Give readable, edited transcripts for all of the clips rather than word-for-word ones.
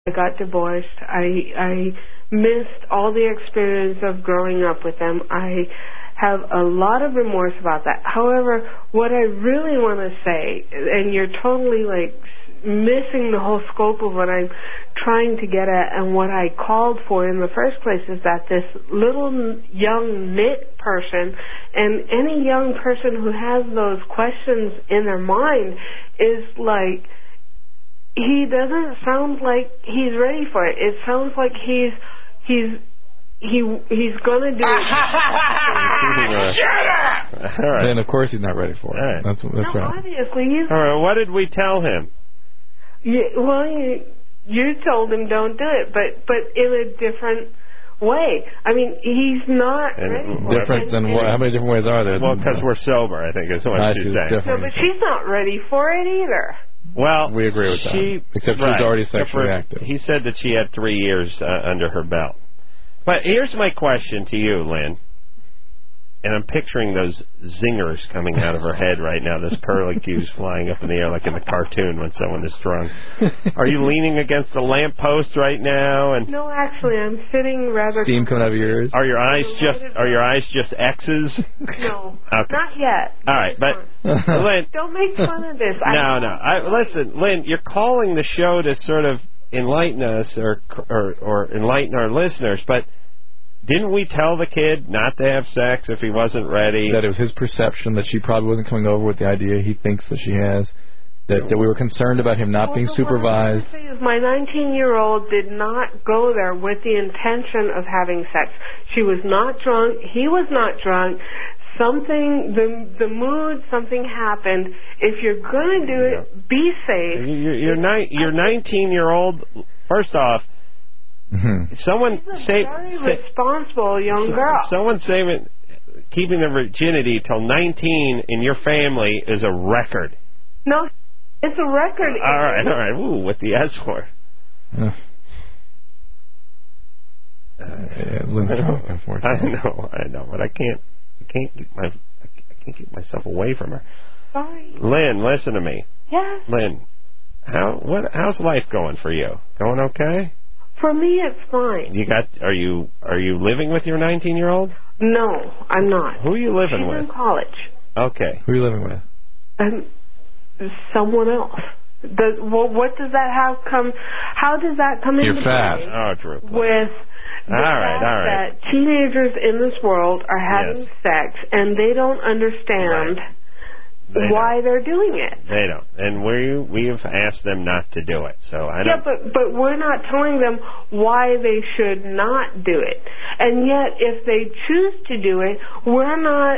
I got divorced. I missed all the experience of growing up with them. I have a lot of remorse about that. However, what I really want to say, and you're totally like missing the whole scope of what I'm trying to get at and what I called for in the first place, is that this little young knit person and any young person who has those questions in their mind is like, he doesn't sound like he's ready for it. It sounds like he's gonna do it. Shut up! All right. Then of course he's not ready for it. All right. That's right. Obviously he's. All right. What did we tell him? You told him don't do it, but in a different way. I mean, he's not ready for different than what? How many different ways are there? Well, because we're sober, I think is what she's saying. No, but she's not ready for it either. Well, we agree with that. Except she's already sexually active. He said that she had 3 years under her belt. But here's my question to you, Lynn. And I'm picturing those zingers coming out of her head right now, those curlicues flying up in the air like in the cartoon when someone is drunk. Are you leaning against the lamppost right now? And no, actually, I'm sitting rather... Steam coming out of your ears? Are your eyes just X's? No, okay. Not yet. All right, but Lynn... Don't make fun of this. Listen, Lynn, you're calling the show to sort of enlighten us or enlighten our listeners, but... Didn't we tell the kid not to have sex if he wasn't ready? That it was his perception that she probably wasn't coming over with the idea he thinks that she has. That we were concerned about him not being supervised. What I'm saying is my 19-year-old did not go there with the intention of having sex. She was not drunk. He was not drunk. The mood, something happened. If you're going to do it, be safe. Your 19-year-old, first off, someone say responsible young girl. Someone saying keeping their virginity till 19 in your family is a record. No, it's a record. All right. Ooh, with the S word. Lynn's drunk, unfortunately. I know, but I can't keep myself away from her. Sorry. Lynn, listen to me. Yes. Lynn, how's life going for you? Going okay? For me, it's fine. Are you living with your 19-year-old? No, I'm not. Who are you living with? She's in college. Okay. Who are you living with? Someone else. What does that how does that come into play? Oh, Drew. With the fact that teenagers in this world are having sex and they don't understand why they're doing it. They don't. And we've asked them not to do it. So I don't. Yeah, but we're not telling them why they should not do it. And yet, if they choose to do it, we're not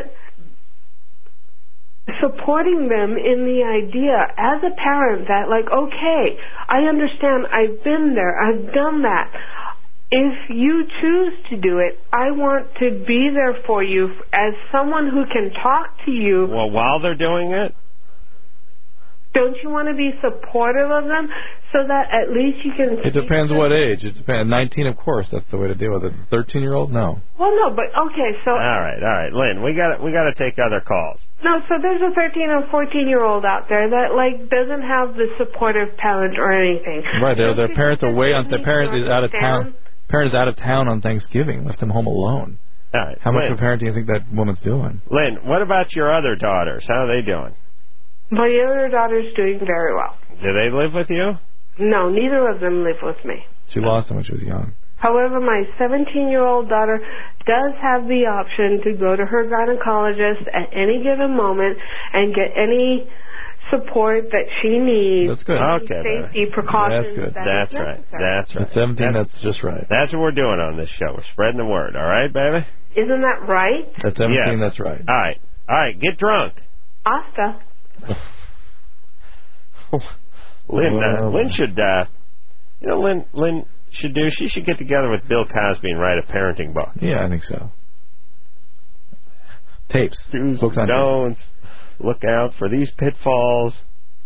supporting them in the idea as a parent that, like, okay, I understand, I've been there, I've done that. If you choose to do it, I want to be there for you as someone who can talk to you. Well, while they're doing it? Don't you want to be supportive of them so that at least you can... It depends what age. It depends. 19, of course, that's the way to deal with it. 13-year-old, no. Well, no, but okay, so... All right, Lynn, we got to take other calls. No, so there's a 13 or 14-year-old out there that, like, doesn't have the supportive parent or anything. Right, their parents are way on... Their parent is out of town. Parent is out of town on Thanksgiving. Left them home alone. All right, how much of a parent do you think that woman's doing? Lynn, what about your other daughters? How are they doing? My other daughter's doing very well. Do they live with you? No, neither of them live with me. She lost them when she was young. However, my 17-year-old daughter does have the option to go to her gynecologist at any given moment and get any support that she needs. That's good. Okay, safety precautions. That's good. That's right. At 17, that's just right. That's what we're doing on this show. We're spreading the word. All right, baby? Isn't that right? At 17, that's right. All right. Get drunk. Asta. Lynn should, Lynn should do. She should get together with Bill Cosby and write a parenting book. Yeah, I think so. Tapes. Do's and don'ts. Look out for these pitfalls.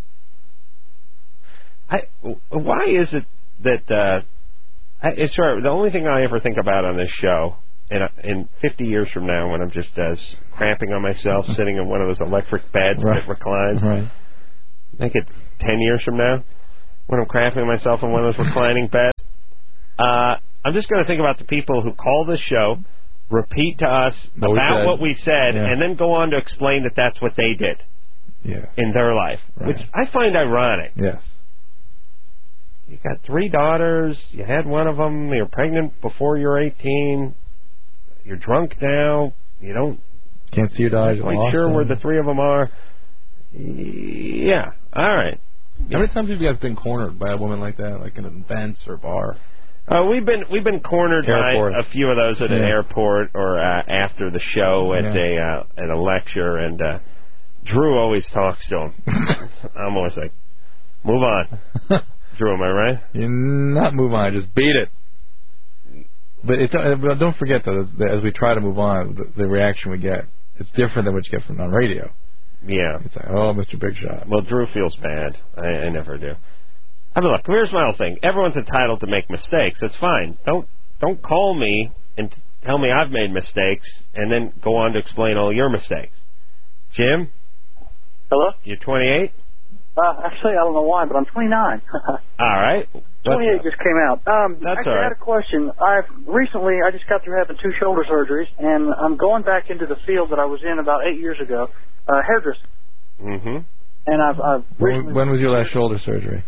Why is it that it's sort of the only thing I ever think about on this show, and in 50 years from now, when I'm just cramping on myself, sitting in one of those electric beds that reclines, make it 10 years from now, when I'm crapping myself in one of those reclining beds. I'm just going to think about the people who call this show, repeat to us about what we said, and then go on to explain that that's what they did in their life, which I find ironic. Yes. You got 3 daughters. You had one of them. You're pregnant before you're 18. You're drunk now. You can't see your daughters. Quite sure where the 3 of them are. Yeah. All right. How many times have you guys been cornered by a woman like that, like in an event or bar? We've been cornered by a few of those at an airport or after the show at a lecture, and Drew always talks to him. I'm always like, move on. Drew, am I right? Not move on, just beat it. But don't forget, though, as we try to move on, the reaction we get, it's different than what you get from on radio. Yeah. It's like, oh, Mr. Big Shot. Well, Drew feels bad. I never do. I mean, look, here's my whole thing. Everyone's entitled to make mistakes. That's fine. Don't call me and tell me I've made mistakes and then go on to explain all your mistakes. Jim? Hello? You're 28? Actually, I don't know why, but I'm 29. All right. 28 just came out. That's actually, all right. I had a question. I just got through having 2 shoulder surgeries, and I'm going back into the field that I was in about 8 years ago, hairdressing. Mm-hmm. And I've recently... When was your last shoulder surgery?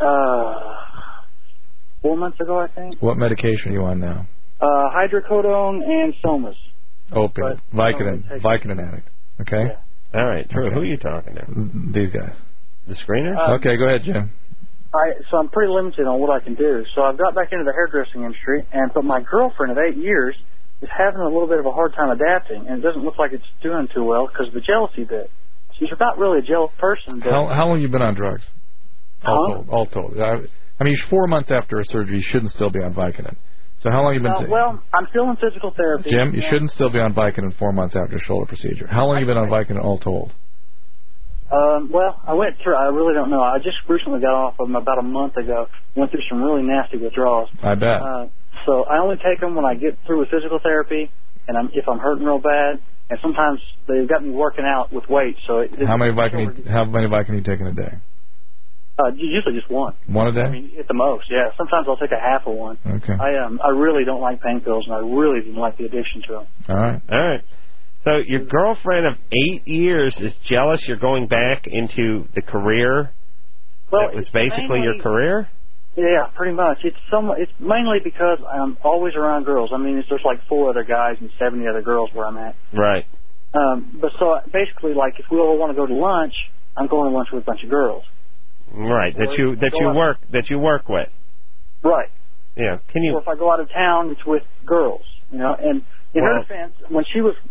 4 months ago, I think. What medication are you on now? Hydrocodone and Somas. Opiate. Vicodin addict. Okay? Yeah. All right, Drew, who are you talking to? These guys. The screeners? Okay, go ahead, Jim. So I'm pretty limited on what I can do. So I've got back into the hairdressing industry, but my girlfriend of 8 years is having a little bit of a hard time adapting, and it doesn't look like it's doing too well because of the jealousy bit. She's not really a jealous person. But how long have you been on drugs? All told. I mean, 4 months after a surgery, you shouldn't still be on Vicodin. So how long have you been... Well, I'm still in physical therapy. Jim, you shouldn't still be on Vicodin 4 months after a shoulder procedure. How long have you been on Vicodin all told? Well, I really don't know. I just recently got off of them about a month ago. Went through some really nasty withdrawals. I bet. So I only take them when I get through with physical therapy, and if I'm hurting real bad. And sometimes they've got me working out with weights. So how many Vicodin you take in a day? Usually just one. One a day? I mean, at the most, yeah. Sometimes I'll take a half of one. Okay. I really don't like pain pills, and I really didn't like the addiction to them. All right. So your girlfriend of 8 years is jealous you're going back into the career that was basically your career? Yeah, pretty much. It's mainly because I'm always around girls. I mean, there's like 4 other guys and 70 other girls where I'm at. Right. But so basically, like, if we all want to go to lunch, I'm going to lunch with a bunch of girls. Right. That you work with. Right. Yeah. Or if I go out of town, it's with girls. You know, and in her defense, when she was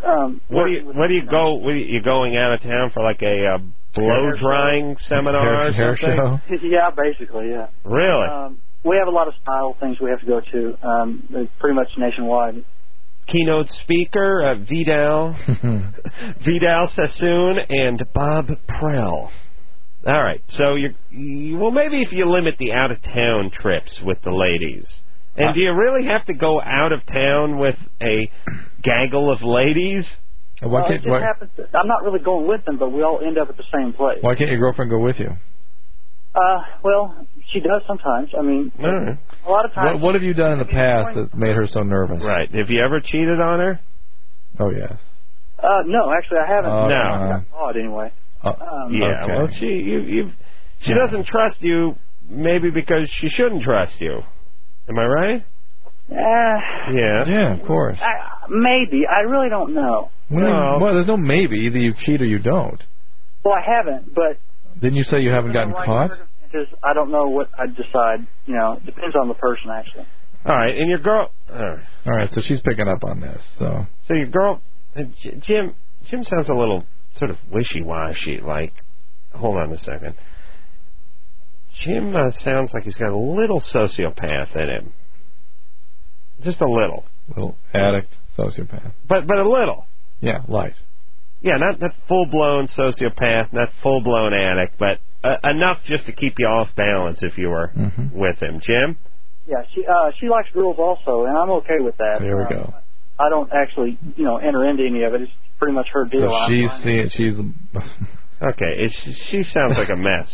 you going out of town for like a blow drying seminar or hair something? Show? Yeah, basically, yeah. Really? We have a lot of style things we have to go to, pretty much nationwide. Keynote speaker, Vidal Sassoon and Bob Prell. All right, so maybe if you limit the out-of-town trips with the ladies. And do you really have to go out of town with a gaggle of ladies? I'm not really going with them, but we all end up at the same place. Why can't your girlfriend go with you? Well, she does sometimes. I mean, a lot of times. What have you done in the past that made her so nervous? Right. Have you ever cheated on her? Oh, yes. No, actually, I haven't. No. I got caught anyway. Yeah. Okay. Well, she doesn't trust you, maybe because she shouldn't trust you. Am I right? Yeah. Yeah, of course. Maybe. I really don't know. Well, there's no maybe. Either you cheat or you don't. Well, I haven't, but... Didn't you say you haven't gotten caught? I don't know what I'd decide. You know, it depends on the person, actually. All right, and your girl... All right, so she's picking up on this, so... So your girl... Jim sounds a little sort of wishy-washy, like... Hold on a second. Jim sounds like he's got a little sociopath in him. Just a little. Little addict, sociopath. But a little. Yeah, light. Yeah, not full-blown sociopath, not full-blown addict, but enough just to keep you off balance if you were with him. Jim? Yeah, she likes girls also, and I'm okay with that. There we go. I don't actually, enter into any of it. It's pretty much her deal. So she's... Okay, she sounds like a mess.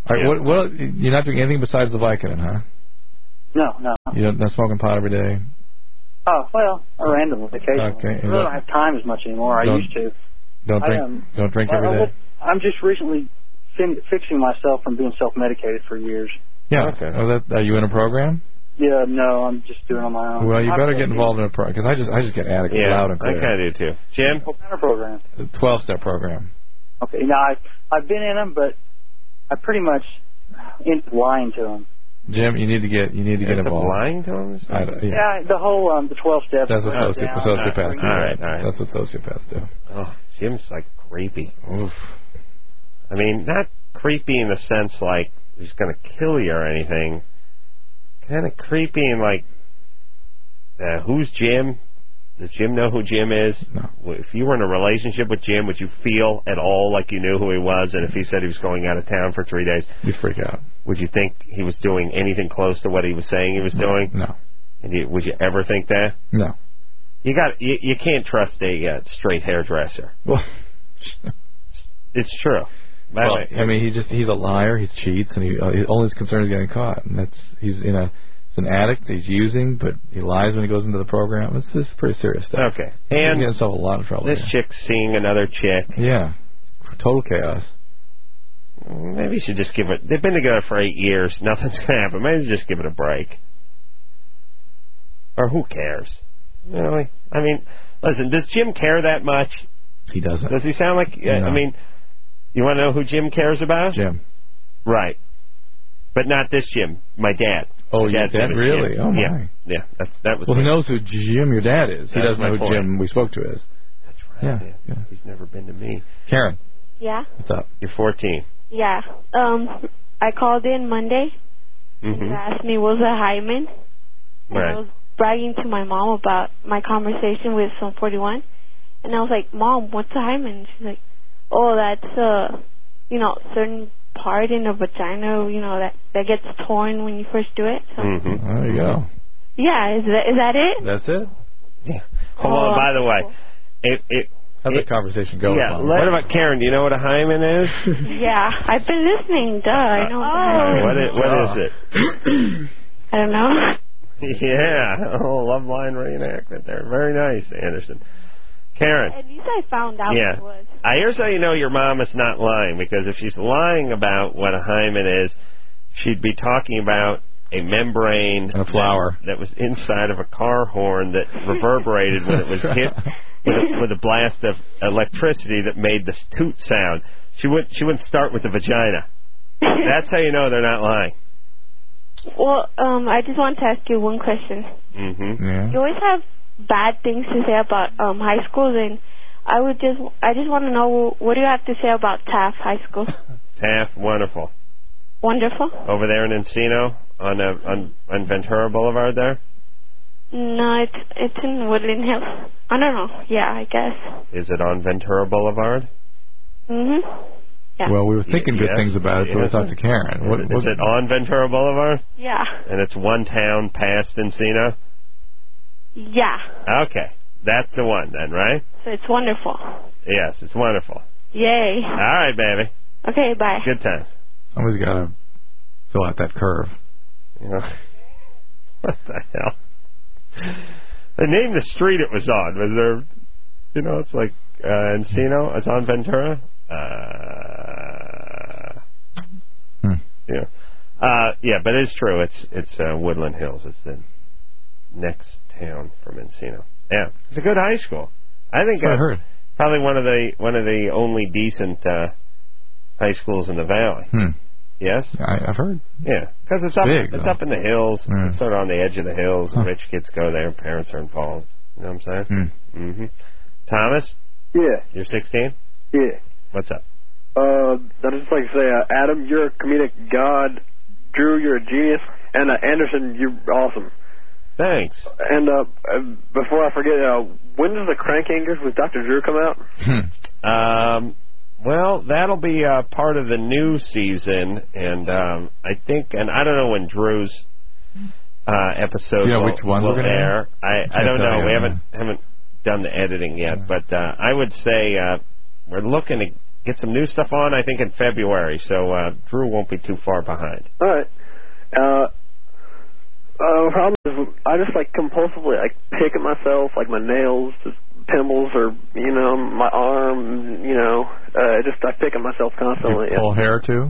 All right, what you're not doing anything besides the Vicodin, huh? No. You're not smoking pot every day? Oh, well, randomly, occasionally. Okay. I really don't have time as much anymore. I used to. Don't drink every day? I'm just recently fixing myself from being self-medicated for years. Yeah. Okay. Are you in a program? Yeah, no, I'm just doing it on my own. Well, you better get involved in a program, because I just get addicted loud and clear. I kind of do, too. Jim? What kind of program? The 12-step program. Okay, now, I've been in them, but I pretty much end up lying to them. Jim, you need to get involved. Lying to them? Yeah, the whole, the 12 steps. That's what sociopaths do. All right. That's what sociopaths do. Oh, Jim's like creepy. Oof. I mean, not creepy in the sense like he's going to kill you or anything. Kind of creepy in like, who's Jim? Does Jim know who Jim is? No. If you were in a relationship with Jim, would you feel at all like you knew who he was? And if he said he was going out of town for 3 days, you'd freak out. Would you think he was doing anything close to what he was saying he was doing? No. And would you ever think that? No. You can't trust a straight hairdresser. Well, it's true. Well, I mean, he's a liar. He cheats, and all his concern is getting caught. And he's an addict. He's using, but he lies when he goes into the program. It's pretty serious stuff. Okay, and he gets himself a lot of trouble. This chick's seeing another chick. Yeah, total chaos. Maybe you should just give it. They've been together for 8 years. Nothing's gonna happen. Maybe just give it a break. Or who cares? Really? I mean, listen. Does Jim care that much? He doesn't. Does he sound like? No. I mean. You want to know who Jim cares about? Jim. Right. But not this Jim, my dad. Oh, your dad? Really? Jim. Oh, my. Yeah, that was... Well, he knows who Jim, your dad, is. He doesn't know who Jim we spoke to is. That's right. Yeah. He's never been to me. Karen. Yeah? What's up? You're 14. Yeah. I called in Monday. Mm-hmm. You asked me, was a hymen? And right. I was bragging to my mom about my conversation with Son 41. And I was like, Mom, what's a hymen? She's like, oh, that's certain part in the vagina, that gets torn when you first do it. So. Mm-hmm. There you go. Yeah, is that it? That's it? Yeah. Hold on, by the way. How's that conversation go? Yeah. What about Karen? Do you know what a hymen is? Yeah, I've been listening. Duh, I know. What is it? I don't know. Yeah. Oh, love line reenactment there. Very nice, Anderson. Karen. At least I found out what it was. Here's how you know your mom is not lying, because if she's lying about what a hymen is, she'd be talking about a membrane and a flower that was inside of a car horn that reverberated when it was hit with a blast of electricity that made this toot sound. She wouldn't start with the vagina. That's how you know they're not lying. Well, I just want to ask you one question. Mm-hmm. Yeah. You always have bad things to say about high schools, and I just want to know, what do you have to say about Taft High School? Taft, wonderful. Wonderful? Over there in Encino on Ventura Boulevard there? No, it's in Woodland Hills. I don't know. Yeah, I guess. Is it on Ventura Boulevard? Mm-hmm. Yeah. Well, we were thinking good things about it, so we talked to Karen. Is it on Ventura Boulevard? Yeah. And it's one town past Encino? Yeah. Okay. That's the one then, right? So it's wonderful. Yes, it's wonderful. Yay. All right, baby. Okay, bye. Good times. Somebody's got to fill out that curve. What the hell? They named the street it was on. Was there, it's like Encino. It's on Ventura. Yeah, but it's true. It's Woodland Hills. It's the next town from Encino. Yeah, it's a good high school. I think I heard. Probably one of the only decent high schools in the valley. Yes, I've heard. Yeah, because it's up. Big, it's up in the hills. Yeah. It's sort of on the edge of the hills. And rich kids go there. Parents are involved. You know what I'm saying? Mm-hmm. Thomas. Yeah. You're 16. Yeah. What's up? I'd just like to say, Adam, you're a comedic god. Drew, you're a genius. And Anderson, you're awesome. Thanks. And before I forget, when does the Crank Angers with Dr. Drew come out? Well, that'll be part of the new season, and I think, and I don't know when Drew's episode which one will we're air. I don't know. We haven't done the editing yet, but I would say we're looking to get some new stuff on, I think, in February, so Drew won't be too far behind. All right. Problem is, I just like compulsively like pick at myself, like my nails, just pimples, or my arm. I pick at myself constantly. You pull hair too?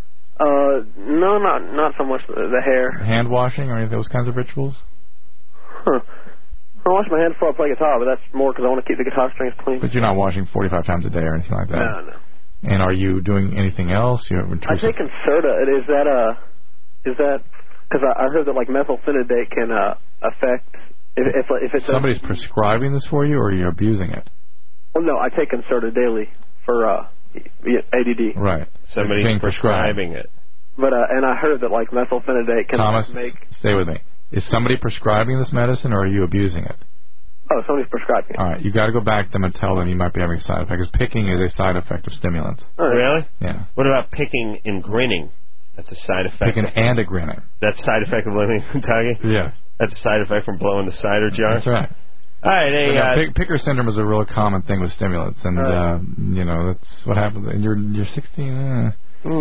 No, not so much the hair. Hand washing or any of those kinds of rituals? Huh. I wash my hands before I play guitar, but that's more because I want to keep the guitar strings clean. But you're not washing 45 times a day or anything like that? No. And are you doing anything else? I'm taking Concerta. Is that because I heard that like methylphenidate can affect if it's somebody's prescribing this for you, or are you abusing it? Well, no, I take Concerta daily for ADD. Right. Somebody's prescribing it. But and I heard that like methylphenidate can Thomas, make. Stay with me. Is somebody prescribing this medicine, or are you abusing it? Oh, somebody's prescribing it. All right, you got to go back to them and tell them you might be having side effects. Picking is a side effect of stimulants. Right. Really? Yeah. What about picking and grinning? That's a side effect. Picking and a grinning. That's a side effect of living in Kentucky? Yeah. That's a side effect from blowing the cider jar? That's right. All right. Picker syndrome is a real common thing with stimulants, and that's what happens. And you're 16,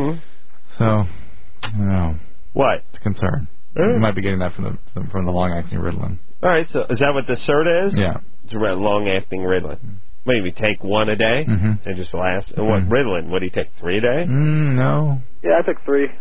so what? It's a concern. You might be getting that from the long-acting Ritalin. All right. So is that what the Certa is? Yeah. It's a long-acting Ritalin. Maybe take one a day and just last. And what Ritalin? What do you take? 3 a day? No. Yeah, I took 3.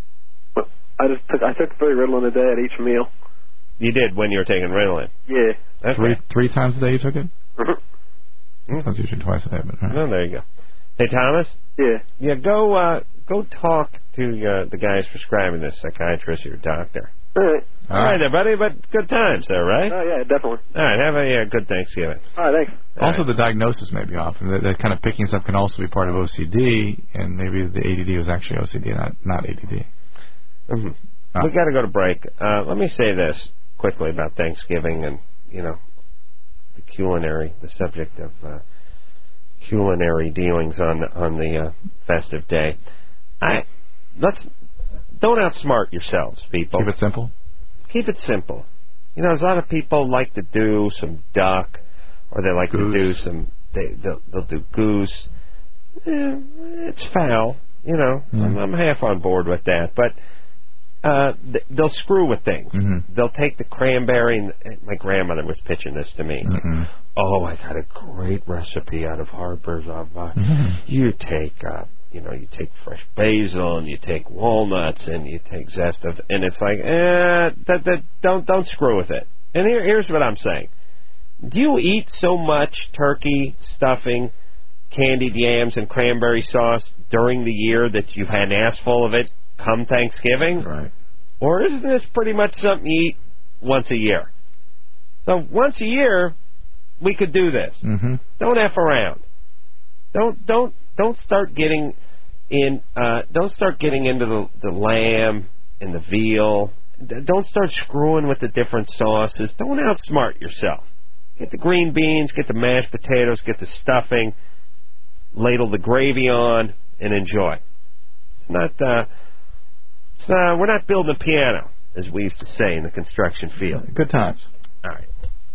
I took 3 Ritalin a day at each meal. You did when you were taking Ritalin? Yeah. Okay. Three times a day you took it? That's usually twice a day, but no, there you go. Hey, Thomas? Yeah. Yeah, go talk to the guys prescribing this, psychiatrist or your doctor. All right. All right, there, buddy, but good times there, right? Oh, yeah, definitely. All right, have a good Thanksgiving. All right, thanks. Also, the diagnosis may be off. And that kind of picking stuff can also be part of OCD, and maybe the ADD was actually OCD, not ADD. We got to go to break. Let me say this quickly about Thanksgiving and, the subject of culinary dealings on the festive day. Don't outsmart yourselves, people. Keep it simple. Keep it simple. There's a lot of people like to do some duck, or they like to do some. They'll do goose. It's foul. I'm half on board with that, but they'll screw with things. They'll take the cranberry. And my grandmother was pitching this to me. Oh, I got a great recipe out of Harper's. You take. You take fresh basil and you take walnuts and you take zest of, and it's like, don't screw with it. And here's what I'm saying. Do you eat so much turkey, stuffing, candied yams, and cranberry sauce during the year that you've had an ass full of it come Thanksgiving? Right. Or isn't this pretty much something you eat once a year? So once a year, we could do this. Don't F around. Don't start getting in. Don't start getting into the lamb and the veal. Don't start screwing with the different sauces. Don't outsmart yourself. Get the green beans, get the mashed potatoes, get the stuffing, ladle the gravy on, and enjoy. We're not building a piano, as we used to say in the construction field. Good times. All right.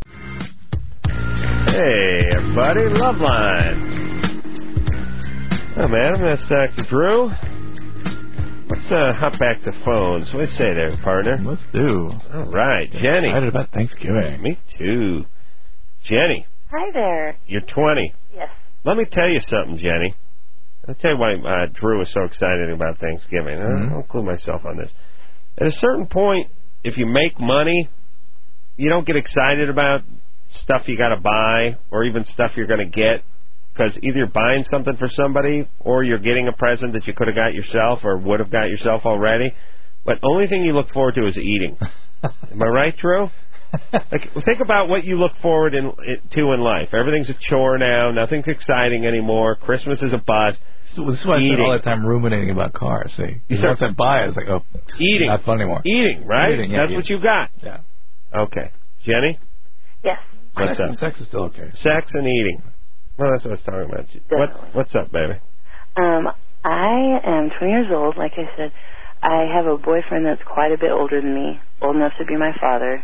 Hey, everybody, Loveline. Oh, madam, that's Dr. Drew. Let's hop back to phones. What do you say there, partner? Let's do. All right, Jenny. Excited about Thanksgiving. Me too. Jenny. Hi there. You're 20. Yes. Let me tell you something, Jenny. I'll tell you why Drew is so excited about Thanksgiving. I'll clue myself on this. At a certain point, if you make money, you don't get excited about stuff you got to buy or even stuff you're going to get, because either you're buying something for somebody or you're getting a present that you could have got yourself or would have got yourself already. But only thing you look forward to is eating. Am I right, Drew? Think about what you look forward to in life. Everything's a chore now. Nothing's exciting anymore. Christmas is a bust. This is why I spend all that time ruminating about cars. See, once I buy it, it's like, eating. Not fun anymore. Eating, right? Eating, yeah, That's what you got. Yeah. Okay. Jenny? Yes. What's up? Sex is still okay. Sex and eating. Well, that's what I was talking about. What's up, baby? I am 20 years old. Like I said, I have a boyfriend that's quite a bit older than me, old enough to be my father.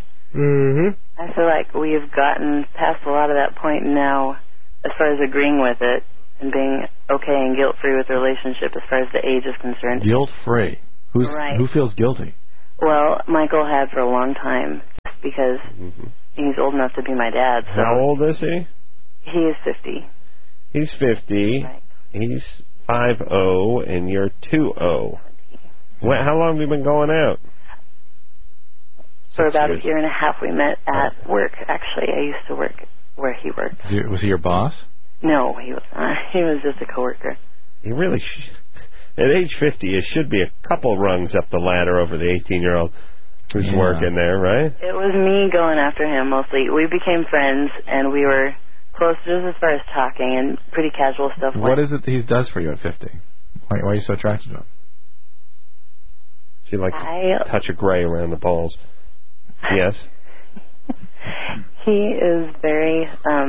I feel like we've gotten past a lot of that point now as far as agreeing with it. and being okay and guilt-free with the relationship as far as the age is concerned. Guilt-free? Right. Who feels guilty? Well, Michael had for a long time, just because he's old enough to be my dad. So how old is he? He is 50. He's 50. Right. He's 50, and you're 20. How long have you been going out? For about 6 years. a year and a half. We met at work, actually. I used to work where he worked. Was he your boss? No, he was not. He was just a coworker. He really at age 50, it should be a couple rungs up the ladder over the 18-year-old who's working there, right? It was me going after him mostly. We became friends, and we were close just as far as talking and pretty casual stuff. What is it that he does for you at 50? Why are you so attracted to him? She likes to touch a gray around the balls. Yes? He is very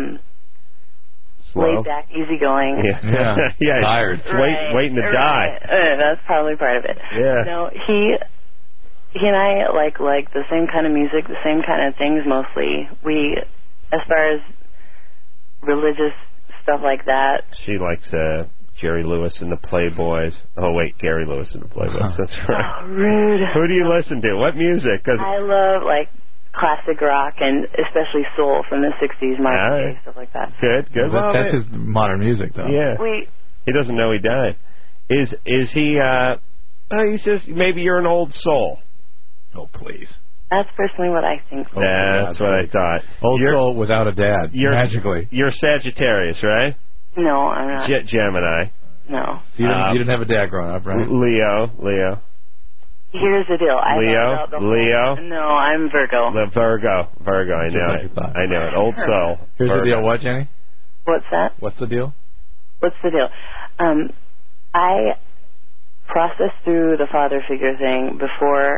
laid back, easygoing. Yeah. Tired. Waiting to die. That's probably part of it. Yeah. No, he and I like the same kind of music, the same kind of things mostly. We, as far as religious stuff like that. She likes Jerry Lewis and the Playboys. Oh, wait, Gary Lewis and the Playboys. That's right. Oh, rude. Who do you listen to? What music? I love, classic rock and especially soul from the 60s, Marvin Gaye, stuff like that. Good. Well, that's his modern music, though. Yeah. He doesn't know he died. Is he, he's just, maybe you're an old soul. Oh, please. That's personally what I think. That's what I thought. Old soul without a dad, magically. You're Sagittarius, right? No, I'm not. Gemini. No. You didn't have a dad growing up, right? Leo. Here's the deal. Leo. No, I'm Virgo. Virgo. I know it. Old soul. Here's Virgo. the deal. What, Jenny? What's that? What's the deal? I processed through the father figure thing before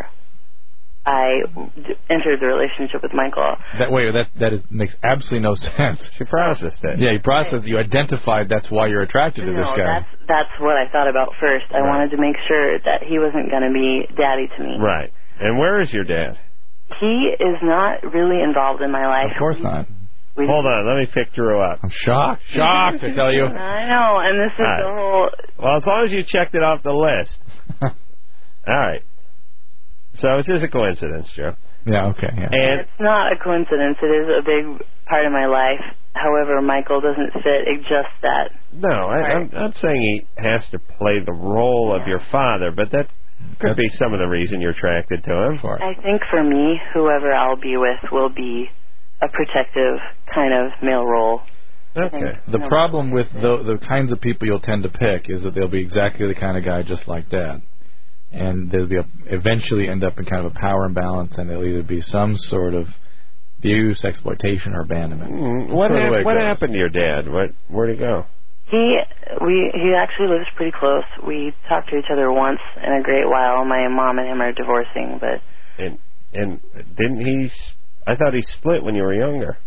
I entered the relationship with Michael. That makes absolutely no sense. She processed it. Yeah, you processed it. You identified that's why you're attracted to this guy. That's what I thought about first. I wanted to make sure that he wasn't going to be daddy to me. Right. And where is your dad? He is not really involved in my life. Of course not. Hold on, let me pick Drew up. I'm shocked, I tell you. I know, and this is the whole... Well, as long as you checked it off the list. All right. So it's just a coincidence, Joe. Yeah, okay. Yeah. And it's not a coincidence. It is a big part of my life. However, Michael doesn't fit just that. No, I'm not saying he has to play the role of your father, but that could be some of the reason you're attracted to him. I think for me, whoever I'll be with will be a protective kind of male role. Okay. The problem with the kinds of people you'll tend to pick is that they'll be exactly the kind of guy just like Dad. And they'll be eventually end up in kind of a power imbalance, and it'll either be some sort of abuse, exploitation, or abandonment. What happened to your dad? Where'd he go? He actually lives pretty close. We talked to each other once in a great while. My mom and him are divorcing, but and didn't he? I thought he split when you were younger.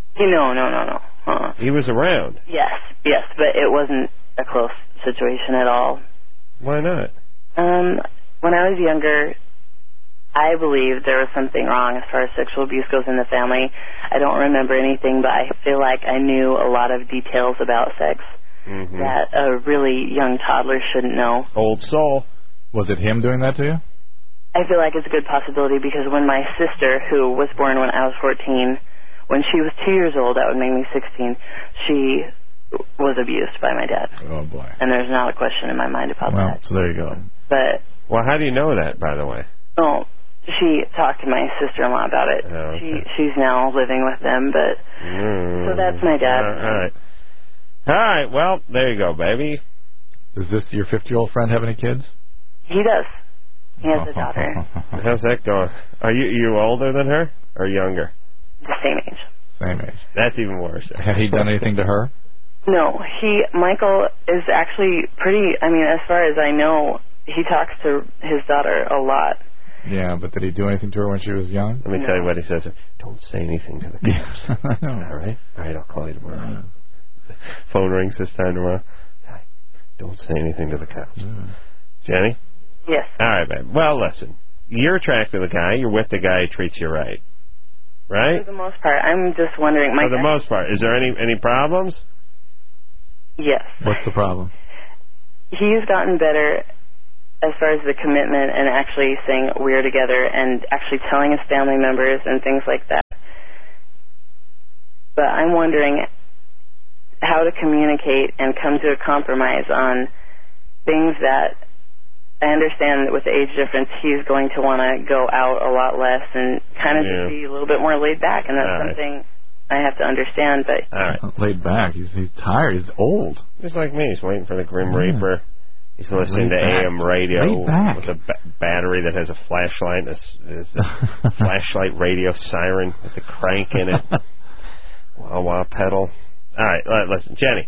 No. He was around. Yes, but it wasn't a close situation at all. Why not? When I was younger, I believe there was something wrong as far as sexual abuse goes in the family. I don't remember anything, but I feel like I knew a lot of details about sex that a really young toddler shouldn't know. Old soul. Was it him doing that to you? I feel like it's a good possibility because when my sister, who was born when I was 14, when she was 2 years old, that would make me 16, she was abused by my dad. Oh, boy. And there's not a question in my mind about that. So there you go. But... Well, how do you know that, by the way? Oh, she talked to my sister-in-law about it. Oh, okay. She's now living with them, but... So that's my dad. All right, well, there you go, baby. Does your 50-year-old friend have any kids? He does. He has a daughter. How's that going? Are you older than her or younger? The same age. Same age. That's even worse. Had he done anything to her? No. Michael is actually pretty... I mean, as far as I know, he talks to his daughter a lot. Yeah, but did he do anything to her when she was young? Let me tell you what he says. Don't say anything to the cops. All right, I'll call you tomorrow. Phone rings this time tomorrow. Don't say anything to the cops. Jenny? Yes. All right, babe. Well, listen. You're attracted to the guy. You're with the guy who treats you right. Right? For the most part. I'm just wondering... For the most part. Is there any problems? Yes. What's the problem? He's gotten better as far as the commitment and actually saying we're together and actually telling his family members and things like that. But I'm wondering how to communicate and come to a compromise on things that I understand that with the age difference, he's going to want to go out a lot less and kind of just be a little bit more laid back, and that's something I have to understand. But laid back. He's tired. He's old. Just like me. He's waiting for the Grim Reaper. He's listening to AM radio with a battery that has a flashlight. There's a flashlight radio siren with a crank in it. Wah-wah pedal. All right, listen, Jenny.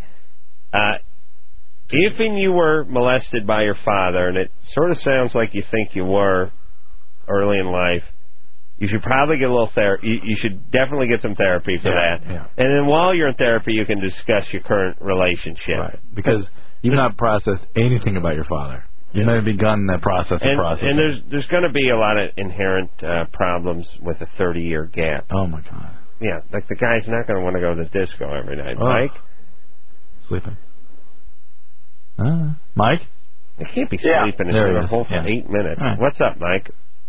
If you were molested by your father, and it sort of sounds like you think you were early in life, you should probably get a little therapy. You should definitely get some therapy for that. Yeah. And then while you're in therapy, you can discuss your current relationship. Right, because you've not processed anything about your father. You've not begun that process of processing. And there's going to be a lot of inherent problems with a 30-year gap. Oh, my God. Yeah, like the guy's not going to want to go to the disco every night. Mike? Sleeping. Mike? He can't be sleeping. It's been a whole 8 minutes. Right. What's up, Mike?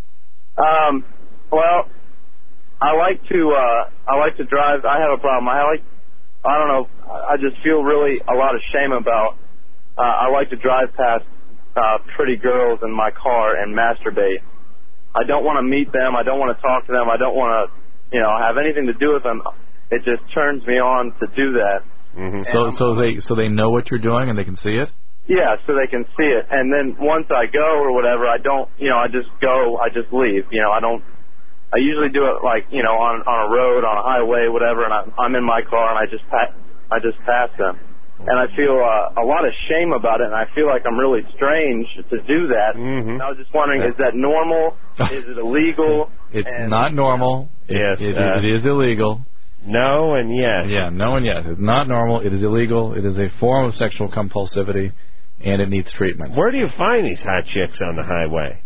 Well, I like to drive. I have a problem. I don't know. I just feel really a lot of shame about. I like to drive past pretty girls in my car and masturbate. I don't want to meet them. I don't want to talk to them. I don't want to, have anything to do with them. It just turns me on to do that. Mm-hmm. So they know what you're doing and they can see it? Yeah, so they can see it. And then once I go or whatever, I don't, I just go, I just leave. I usually do it like, on a road, on a highway, whatever, and I'm in my car and I just pass them. And I feel a lot of shame about it, and I feel like I'm really strange to do that. Mm-hmm. And I was just wondering, is that normal? Is it illegal? It's not normal. Yes. It is illegal. No and yes. Yeah, no and yes. It's not normal. It is illegal. It is a form of sexual compulsivity, and it needs treatment. Where do you find these hot chicks on the highway?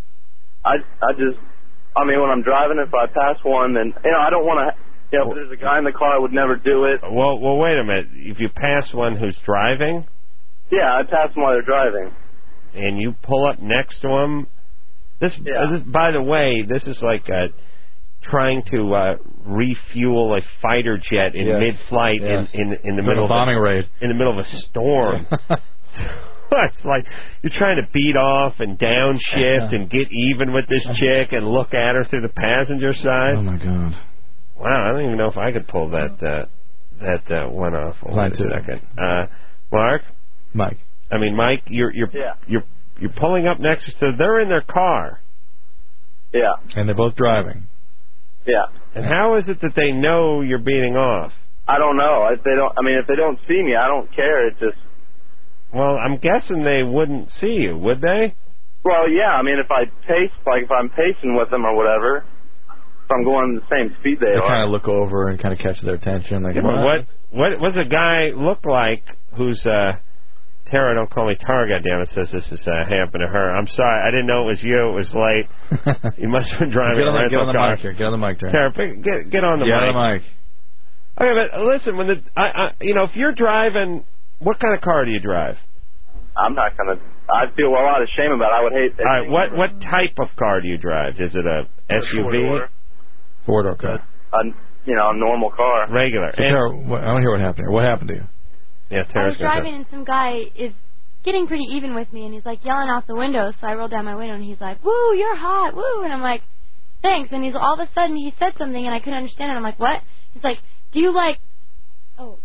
When I'm driving, if I pass one, then, I don't want to... Yeah, if there's a guy in the car, I would never do it. Well, wait a minute. If you pass one who's driving? Yeah, I pass them while they're driving. And you pull up next to them? This, by the way, this is like trying to refuel a fighter jet in mid-flight in the middle of a bombing raid. In the middle of a storm. It's like you're trying to beat off and downshift and get even with this chick and look at her through the passenger side. Oh, my God. Wow, I don't even know if I could pull that one off. Wait a second, Mark. Mike. Mike, you're pulling up next to. They're in their car. Yeah. And they're both driving. Yeah. And how is it that they know you're beating off? I don't know. If they don't see me, I don't care. It's just. Well, I'm guessing they wouldn't see you, would they? Well, yeah. If I pace, if I'm pacing with them or whatever. If I'm going the same speed they are. Kind of look over and kind of catch their attention. Like, what does a guy look like who's Tara? Don't call me Tara, goddammit. Says this is happened to her. I'm sorry, I didn't know it was you. It was late. You must have been driving a rental car. Get on the mic, Tara. Tara, get on the mic. Get on the mic. Okay, but listen, when if you're driving, what kind of car do you drive? I'm not gonna. I feel a lot of shame about it. I would hate. All right, what type of car do you drive? Is it a SUV? Four-door car. A normal car. Regular. So, Tara, I want to hear what happened here. What happened to you? Yeah, I was driving and some guy is getting pretty even with me, and he's like yelling out the window. So I rolled down my window, and he's like, "Woo, you're hot, woo!" And I'm like, "Thanks." And he's all of a sudden he said something, and I couldn't understand it. I'm like, "What?" He's like, "Do you like?" Oh.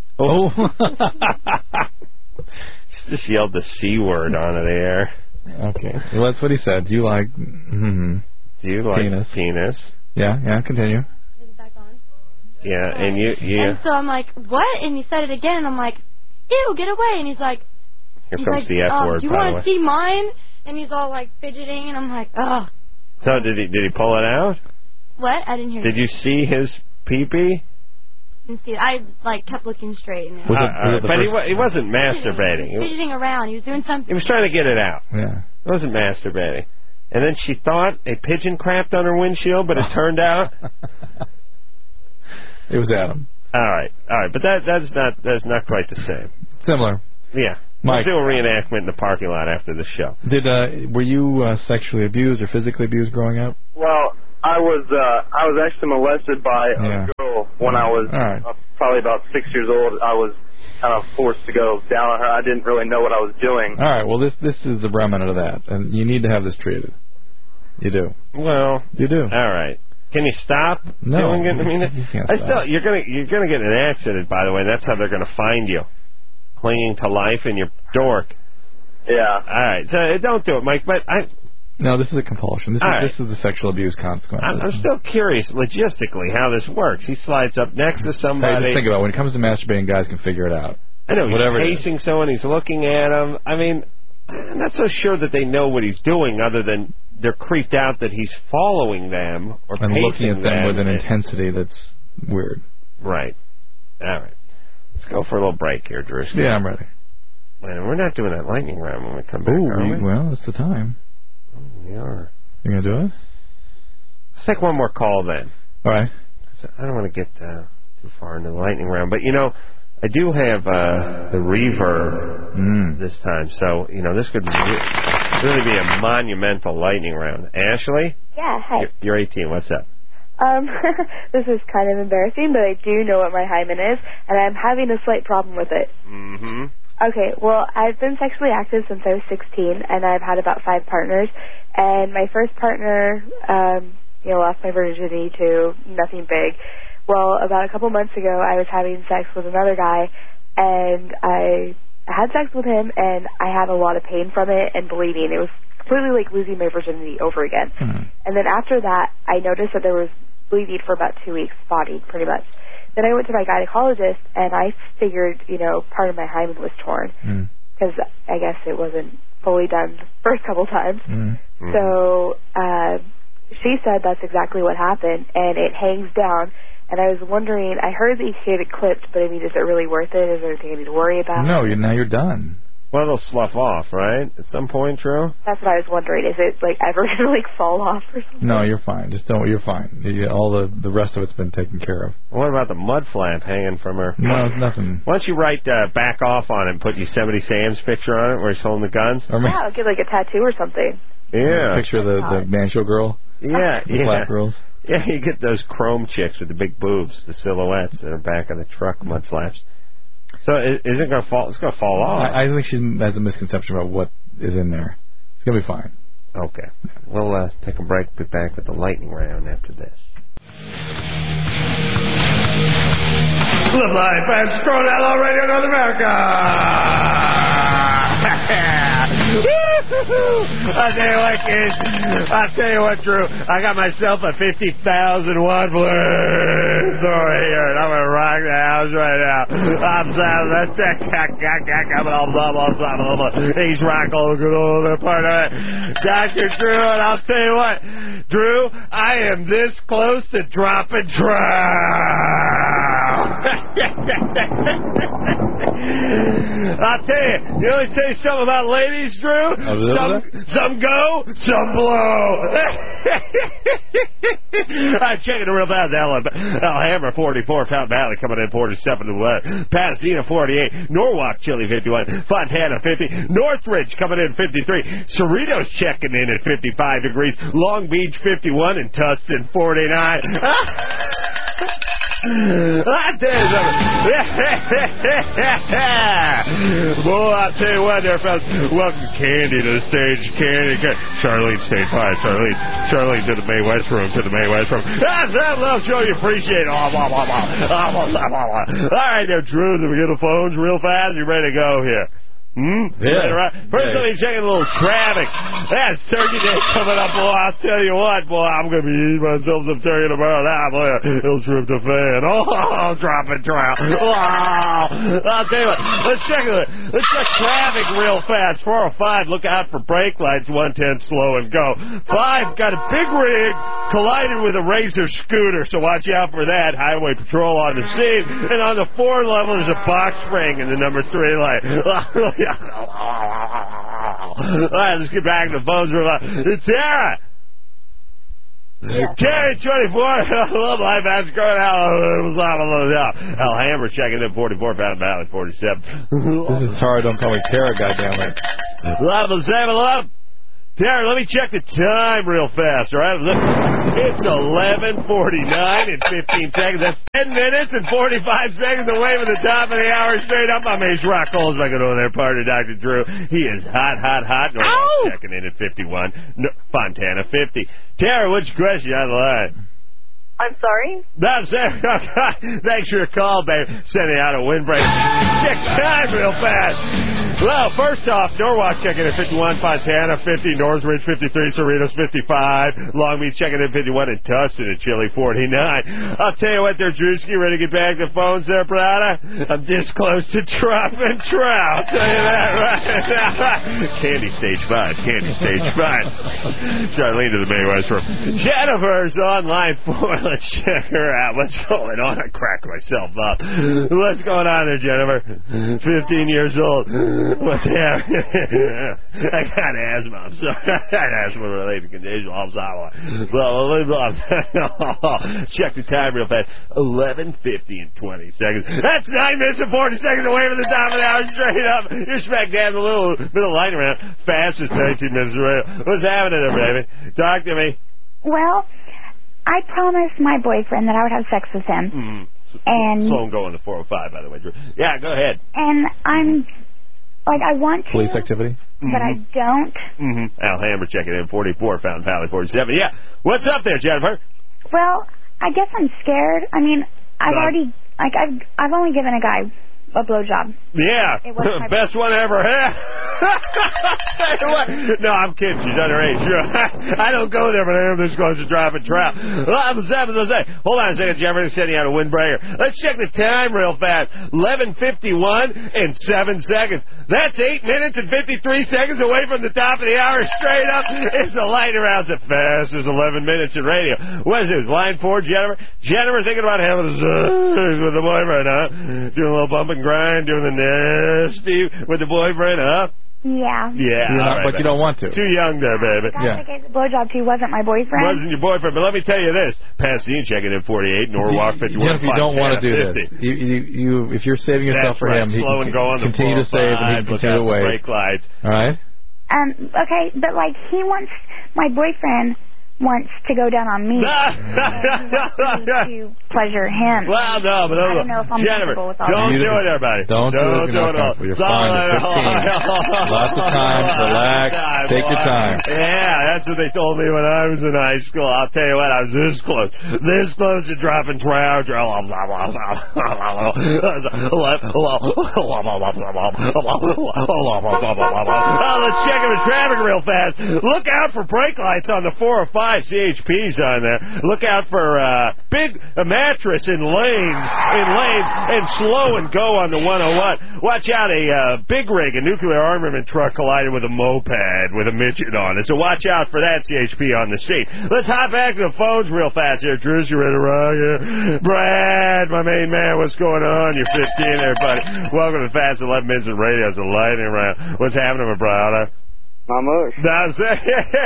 Just yelled the C word onto the air. Okay. Well, that's what he said. Do you like? Do you like penis? Yeah. Continue. Is it back on? Yeah, and you. And so I'm like, "What?" And he said it again, and I'm like, "Ew, get away!" And he's like, "Here comes the F word." Do you want to see mine? And he's all like fidgeting, and I'm like, "Oh." So did he pull it out? What? I didn't hear. Did you see his pee-pee? Didn't see it. I kept looking straight. And but he wasn't masturbating. He was fidgeting around. He was doing something. He was trying to get it out. Yeah. He wasn't masturbating. And then she thought a pigeon crapped on her windshield, but it turned out it was Adam. All right, but that's not quite the same. Similar. Yeah. Mike. We'll do a reenactment in the parking lot after the show. Were you sexually abused or physically abused growing up? Well, I was actually molested by a girl when I was probably about 6 years old. I was kind of forced to go down on her. I didn't really know what I was doing. All right. Well, this is the remnant of that, and you need to have this treated. You do. Well, you do. All right. Can you stop doing it? I mean, you can't stop. You're gonna get in an accident. By the way, that's how they're gonna find you, clinging to life in your dork. Yeah. All right. So don't do it, Mike. But No, this is a compulsion. This is the sexual abuse consequence. I'm still curious logistically how this works. He slides up next to somebody. Hey, just think about it. When it comes to masturbating, guys can figure it out. I know, Whatever he's pacing someone, he's looking at him. I mean, I'm not so sure that they know what he's doing other than they're creeped out that he's following them or and pacing looking at them with an and intensity that's weird. Right. All right. Let's go for a little break here, Drew. Yeah, I'm ready. Man, we're not doing that lightning round when we come back, are we? Well, it's the time. Oh, we are. You going to do it? Let's take one more call then. All right. I don't want to get too far into the lightning round, but, I do have the reverb this time, so, this could really be a monumental lightning round. Ashley? Yeah, hi. You're 18. What's up? This is kind of embarrassing, but I do know what my hymen is, and I'm having a slight problem with it. Mm-hmm. Okay, well, I've been sexually active since I was 16, and I've had about 5 partners, and my first partner, lost my virginity to nothing big. Well, about a couple months ago, I was having sex with another guy, and I had sex with him, and I had a lot of pain from it and bleeding. It was completely like losing my virginity over again. Mm-hmm. And then after that, I noticed that there was bleeding for about 2 weeks, spotting pretty much. Then I went to my gynecologist, and I figured, part of my hymen was torn, because I guess it wasn't fully done the first couple times. Mm-hmm. So she said that's exactly what happened, and it hangs down. And I was wondering, I heard that you could get it clipped, but I mean, is it really worth it? Is there anything I need to worry about? No, now you're done. Well, it'll slough off, right? At some point, Drew? That's what I was wondering. Is it, ever going to, fall off or something? No, you're fine. You're fine. All the rest of it's been taken care of. What about the mud flap hanging from her? No, nothing. Why don't you write back off on it and put Yosemite Sam's picture on it where he's holding the guns? I'll get, a tattoo or something. Yeah. A picture of the man-show girl? Yeah, the flap girls? Yeah, you get those chrome chicks with the big boobs, the silhouettes that are back of the truck, mud flaps. So is it going to fall? It's going to fall off. I think she has a misconception about what is in there. It's going to be fine. Okay. We'll take a break. Be back with the lightning round after this. Live life and scroll down on Radio North America. I'll tell you what, kids. I'll tell you what, Drew. I got myself a 50,000 watt flamethrower here, and I'm going to rock the house right now. He's rocking good old part of it. Dr. Drew, and I'll tell you what, Drew, I am this close to dropping trout. I'll tell you, let me tell you something about ladies, Drew. Some go, some blow. I'm checking the real fast. Alhambra 44, Fountain Valley coming in 47 to the west. Pasadena 48, Norwalk Chili 51, Fontana 50, Northridge coming in 53, Cerritos checking in at 55 degrees, Long Beach 51, and Tustin 49. I tell you something. Boy, I tell you what there, fellas. Welcome Candy to the stage. Candy. Charlene, stage 5. Charlene to the Mae West room. I'll show you appreciate it. All right, there, Drew. We get the phones real fast. You ready to go here? Yeah. Right. First, let me check a little traffic. That's Turkey Day coming up, boy. I'll tell you what, boy, I'm going to be eating myself some turkey tomorrow. Now, boy, it'll trip the fan. Oh, dropping trout. Wow. I'll tell you what, let's check traffic real fast. 405, look out for brake lights. 110, slow and go. 5, got a big rig collided with a Razor scooter, so watch out for that. Highway patrol on the scene. And on the 4 level, there's a box spring in the number 3 light. All right, let's get back to the phones. It's Sarah. Carrie 24, love life, that's going out. Alhambra checking in 44, Fountain Valley 47. This is Tara, don't call me Tara, goddammit. Love. Tara, let me check the time real fast, all right? It's 11:49 and 15 seconds. That's 10 minutes and 45 seconds away from the top of the hour. Straight up, I'm Ace Rock Coles. I go to their partner, Dr. Drew. He is hot. Norwalk checking in at 51. No, Fontana 50. Tara, what's your question on the line? I'm sorry? No, I'm saying, thanks for your call, babe. Sending out a windbreak. Check time real fast. Well, first off, Norwalk checking in 51, Fontana 50, Northridge 53, Cerritos 55, Long Beach checking in 51, and Tustin at Chile 49. I'll tell you what there, Drewski, ready to get back to the phones there, Prada? I'm this close to dropping trout. I'll tell you that right now. Candy stage 5. Charlene to the Bay West room. Jennifer's on line 4. Let's check her out. What's going on? I cracked myself up. What's going on there, Jennifer? 15 years old. What's happening? I got asthma. I'm sorry. I got asthma-related condition. Blah. Check the time real fast. 11:50 and 20 seconds. That's 9 minutes and 40 seconds away from the top of the hour. Straight up. You're smack dab in the little bit of line around. Fastest 19 minutes away. What's happening there, baby? Talk to me. Well, I promised my boyfriend that I would have sex with him. Mm-hmm. And slow going to 405, by the way. Yeah, go ahead. And I'm, I want to. Police activity? But I don't. Mm-hmm. Alhambra checking in 44, Fountain Valley 47. Yeah. What's up there, Jennifer? Well, I guess I'm scared. I mean, I've only given a guy a blowjob. Yeah. Best one I ever had. No, I'm kidding. She's underage. I don't go there, but I am this close to dropping trout. Hold on a second, Jeffrey. Sending out a windbreaker. Let's check the time real fast. 11:51 and 7 seconds. That's 8 minutes and 53 seconds away from the top of the hour. Straight up. It's a light around the fastest 11 minutes in radio. What is this? Line 4, Jennifer? Jennifer thinking about having a with the boyfriend, huh? Doing a little bump and grind, doing the nasty with the boyfriend, huh? Yeah. Yeah, but you don't want to. Too young there, baby. The guy that gave the blowjob to wasn't my boyfriend. Wasn't your boyfriend, but let me tell you this. Pasadena checking in 48, Norwalk 51. Jennifer, you don't want to do 50. this. You, if you're saving yourself for him, he can continue to save and he can continue to wait. Brake lights. All right? Okay, but my boyfriend wants to go down on me. To pleasure him. Well, no, but I don't know if I'm Jennifer, comfortable with all don't that. do it, everybody. Don't do it. You're fine. You're 15. Lots of time. Relax. Take your time. Yeah, that's what they told me when I was in high school. I'll tell you what, I was this close to dropping trout. Let's check the traffic real fast. Look out for brake lights on the 405. CHP's on there. Look out for big mattress in lanes, and slow and go on the 101. Watch out, a big rig, a nuclear armament truck collided with a moped with a midget on it. So watch out for that, CHP on the seat. Let's hop back to the phones real fast here. Drew, you ready to rock here? Brad, my main man, what's going on? You're 15 there, buddy. Welcome to the Fast 11 Minutes of Radio. It's a lightning round. What's happening, my brother? Not much. I'll tell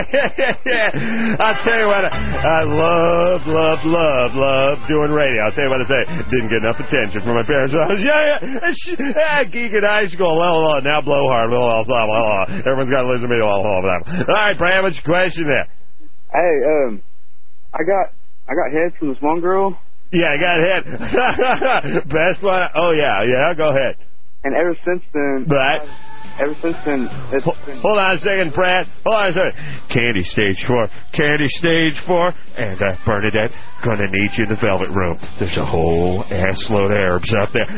you what, I love doing radio. I'll tell you what I say. Didn't get enough attention from my parents when I was geek in high school. Now blowhard. Everyone's got to listen to me. All right, Brad, what's your question there? Hey, I got head from this one girl. Yeah, I got head. Best one. Oh yeah, go ahead. And ever since then, it's been... Hold on a second, Brad. Hold on a second. Candy stage 4, and Bernadette gonna need you in the velvet room. There's a whole ass load of herbs up there.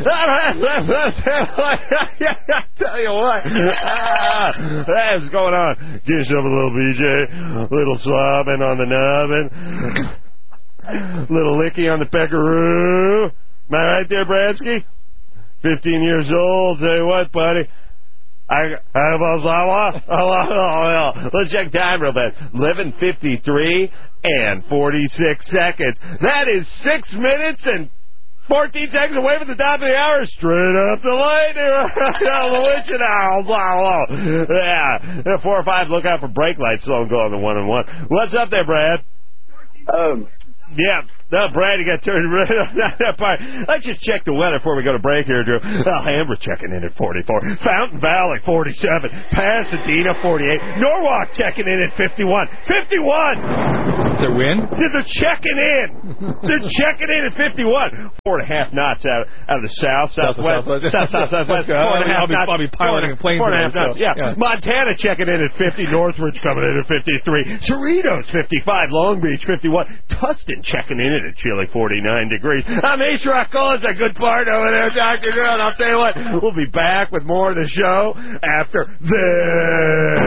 I tell you what, that's going on. Get yourself a little BJ, little swabbing on the nubbin, little licky on the peckaroo. Am I right there, Bradsky? 15 years old. Tell you what, buddy. Let's check time real fast. 11:53 and 46 seconds. That is 6 minutes and 14 seconds away from the top of the hour. Straight up the lane. Yeah. 4 or 5. Look out for brake lights. So go on the 1-on-1. What's up there, Brad? Yeah. No, Brad, you got turned right on that part. Let's just check the weather before we go to break here, Drew. Alhambra checking in at 44. Fountain Valley, 47. Pasadena, 48. Norwalk checking in at 51. 51! Their wind? They're checking in. They're checking in at 51. 4.5 knots out of the southwest. Southwest. 4.5 knots. I'll be piloting a plane. 4.5 knots. Yeah. Montana checking in at 50. Northridge coming in at 53. Cerritos, 55. Long Beach, 51. Tustin checking in at a chilly 49 degrees. I'm Ace Rock Collins, a good part over there, Dr. Drew, and I'll tell you what, we'll be back with more of the show after this.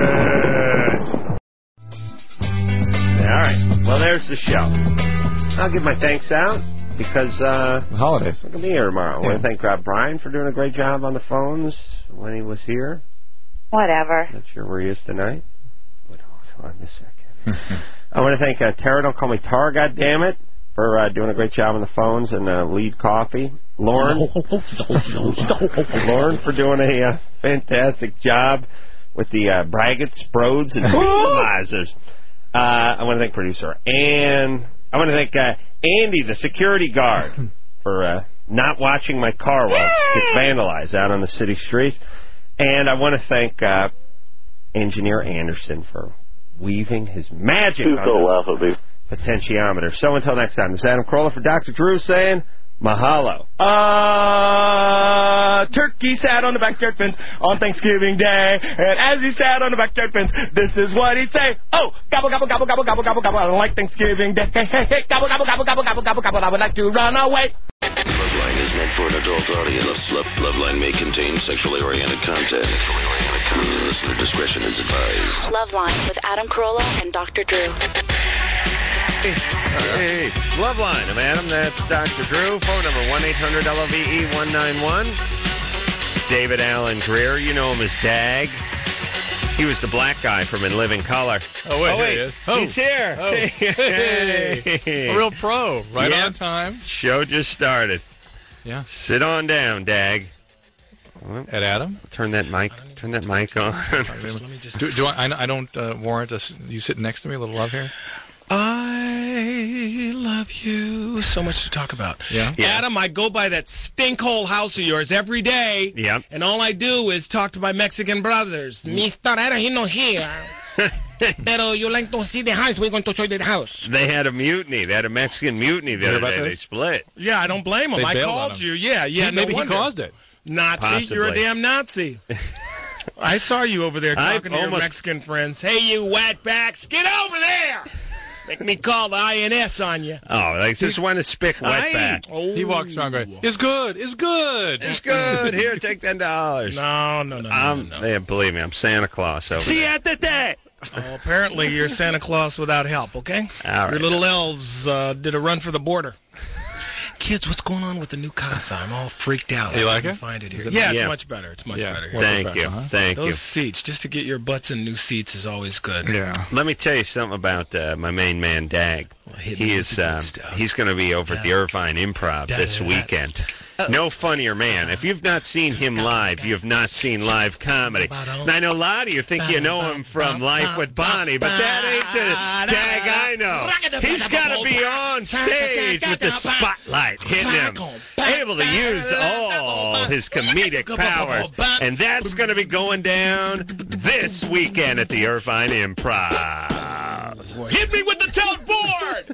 All right, well, there's the show. I'll give my thanks out because holidays. I'm going to be here tomorrow. I want to thank Brian for doing a great job on the phones when he was here. Whatever. Not sure where he is tonight. Hold on a second. I want to thank Tara, don't call me Tar, goddammit, for doing a great job on the phones and Lead Coffee. Lauren for doing a fantastic job with the braggots, broads, and optimizers. I want to thank producer Ann. I want to thank Andy, the security guard, for not watching my car while it gets vandalized out on the city streets. And I want to thank Engineer Anderson for weaving his magic on the potentiometer. So until next time, this is Adam Carolla for Dr. Drew saying mahalo. Turkey sat on the backyard fence on Thanksgiving Day, and as he sat on the backyard fence, this is what he'd say. Oh, gobble, gobble, gobble, gobble, gobble, gobble, gobble. I don't like Thanksgiving Day. Hey, hey, hey, gobble, gobble, gobble, gobble, gobble, gobble, gobble. I would like to run away. Loveline is meant for an adult audience. Loveline may contain sexually oriented content. Listener discretion is advised. Loveline with Adam Carolla and Dr. Drew. Hey, Loveline. I'm Adam. That's Dr. Drew. Phone number 1-800-LOVE-191. David Allen Greer. You know him as Dag. He was the black guy from In Living Color. Oh, wait. He is. He's here. Oh. Hey. A real pro. Right on time. Show just started. Yeah. Sit on down, Dag. At Adam? Turn that mic on. Let me just I don't warrant you sitting next to me, a little love here? I love you. So much to talk about. Yeah. Adam, I go by that stinkhole house of yours every day. Yep. And all I do is talk to my Mexican brothers. Mr. Adam, he's not here. Pero you like to see the house. We're going to show you the house. They had a mutiny. They had a Mexican mutiny the other day. They split. Yeah, I don't blame them. I called you. Yeah. Maybe no he caused it. Nazi, Possibly. You're a damn Nazi. I saw you over there talking to your Mexican friends. Hey, you wetbacks, get over there! Make me call the INS on you. Oh, like this one to spick wetback. He walks around going, it's good. It's good. Here, take $10. No. Yeah, believe me, I'm Santa Claus over there. Oh, apparently you're Santa Claus without help, okay? All right. Your little elves did a run for the border. Kids, what's going on with the new casa? I'm all freaked out. You like it? Find it here. It's much better. It's much better. Thank you. Thank you. Those seats, just to get your butts in new seats is always good. Yeah. Let me tell you something about my main man, Dag. He's going to be over at the Irvine Improv this weekend. No funnier man. If you've not seen him live, you have not seen live comedy. And I know a lot of you think you know him from Life with Bonnie, but that ain't the Dag I know. He's got to be on stage with the spotlight hitting him, able to use all his comedic powers. And that's going to be going down this weekend at the Irvine Improv. Hit me with the toad board!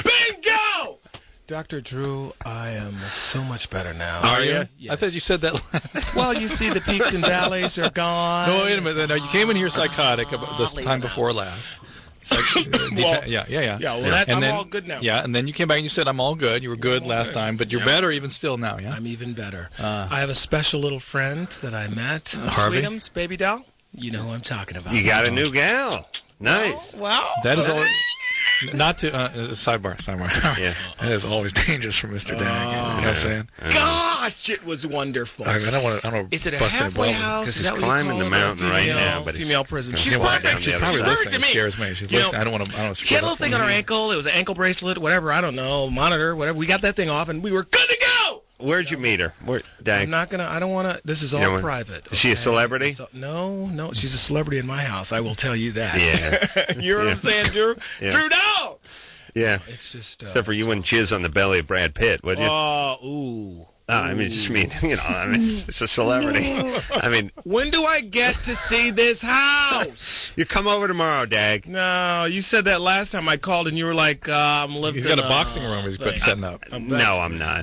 Bingo! Dr. Drew, I am so much better now. Are you? Yes. I thought you said that last. Well, you see, the peaks and valleys are gone. No, wait a minute. No, you came in here psychotic about this time before last. Yeah. Yeah, well, I'm all good now. Yeah, and then you came back and you said, I'm all good. You were good last time, but you're better even still now, yeah? I'm even better. I have a special little friend that I met. Harvey? Sweetums, baby doll. You know who I'm talking about. You got a new gal. Nice. Well, that is all. Not to sidebar. Yeah, that is always dangerous for Mr. Dag. You know what I'm saying? Gosh, it was wonderful. I don't want to. Is it a halfway house? Because he's climbing the mountain right now, but female prison. She's perfect. She's probably listening. It scares me. She's listening. I don't want to. She had a little thing on her ankle. It was an ankle bracelet, whatever. I don't know, monitor, whatever. We got that thing off, and we were good to go. Where'd you meet her? Dag? I'm not gonna. I don't want to. This is all private. Is she a celebrity? No. She's a celebrity in my house. I will tell you that. Yeah. You know what I'm saying, Drew? Yeah. Drew, no. Yeah. It's just... Except for you wouldn't jizz on the belly of Brad Pitt, would you? Ooh. I mean, just mean, it's a celebrity. No. I mean... When do I get to see this house? You come over tomorrow, Dag. No, you said that last time I called and you were like, I'm living. He's got a boxing room he's been setting up. No, I'm not.